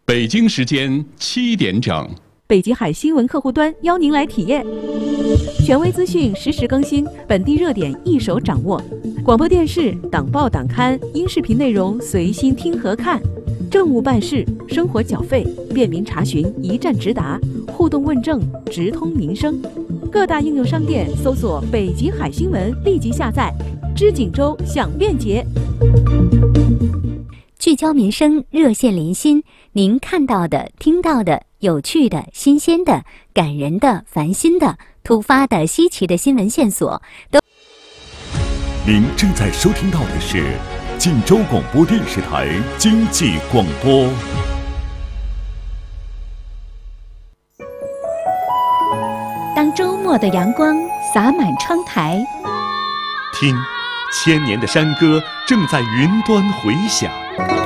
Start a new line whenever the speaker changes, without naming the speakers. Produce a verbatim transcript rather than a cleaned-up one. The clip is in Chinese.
北京时间七点整，
北极海新闻客户端邀您来体验，权威资讯实时更新，本地热点一手掌握。广播电视、党报党刊、音视频内容随心听和看，政务办事、生活缴费便民查询，一站直达，互动问政，直通民生。各大应用商店搜索“北极海新闻”，立即下载。知锦州享便捷，
聚焦民生，热线连心。您看到的、听到的、有趣的、新鲜的、感人的、烦心的、突发的、稀奇的新闻线索，都。
您正在收听到的是锦州广播电视台经济广播。
当周末的阳光洒满窗台，
听，千年的山歌正在云端回响。